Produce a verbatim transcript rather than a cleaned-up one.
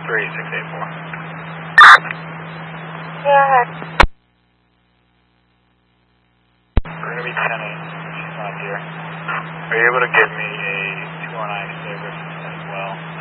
three six eight four. Yeah. We're going to be ten eight. She's not here. Are you able to give me a two one nine Sabre as well?